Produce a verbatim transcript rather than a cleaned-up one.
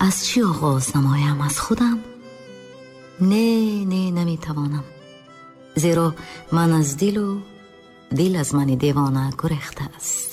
از چی آغاز نمایم؟ از خودم؟ نه نه نمیتوانم، زیرا من از دل و دل از من دیوانه گریخته است.